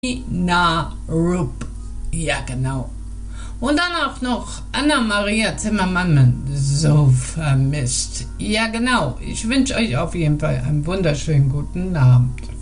Nina Rupp. Ja, genau. Und dann auch noch Anna-Maria Zimmermann, so vermisst. Ja, genau. Ich wünsche euch auf jeden Fall einen wunderschönen guten Abend.